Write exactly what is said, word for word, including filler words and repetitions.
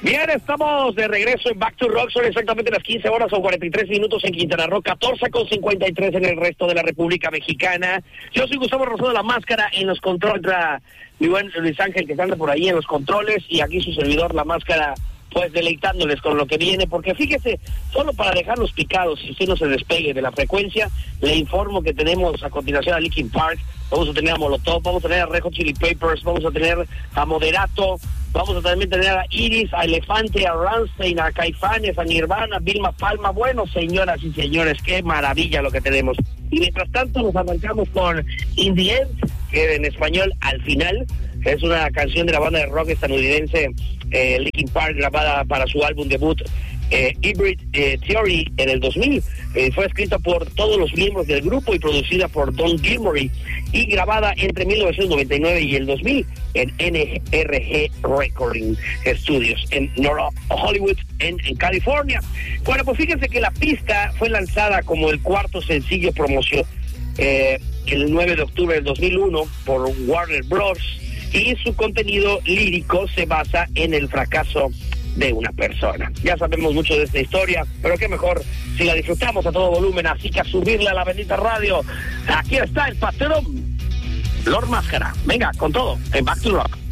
Bien, estamos de regreso en Back to Rock. Son exactamente las quince horas o cuarenta y tres minutos en Quintana Roo, catorce con cincuenta y tres en el resto de la República Mexicana. Yo soy Gustavo Rosado, La Máscara, en los controles, mi buen Luis Ángel que anda por ahí en los controles, y aquí su servidor, La Máscara, pues deleitándoles con lo que viene, porque fíjese, solo para dejarlos picados, si usted no se despegue de la frecuencia, le informo que tenemos a continuación a Linkin Park, vamos a tener a Molotov, vamos a tener a Red Hot Chili Peppers, vamos a tener a Moderato, vamos a también tener a Iris, a Elefante, a Rammstein, a Caifanes, a Nirvana, a Vilma Palma. Bueno, señoras y señores, qué maravilla lo que tenemos. Y mientras tanto nos arrancamos con In the End, que en español Al Final, es una canción de la banda de rock estadounidense eh, Linkin Park, grabada para su álbum debut eh, Hybrid eh, Theory en el dos mil. Eh, fue escrita por todos los miembros del grupo y producida por Don Gilmour, y grabada entre mil novecientos noventa y nueve y el dos mil en N R G Recording Studios en North Hollywood, en, en California. Bueno, pues fíjense que la pista fue lanzada como el cuarto sencillo promoción eh, el nueve de octubre del dos mil uno por Warner Bros. Y su contenido lírico se basa en el fracaso de una persona. Ya sabemos mucho de esta historia, pero qué mejor si la disfrutamos a todo volumen, así que a subirle a la bendita radio. Aquí está el patrón Lord Máscara. Venga, con todo, en Back to Rock.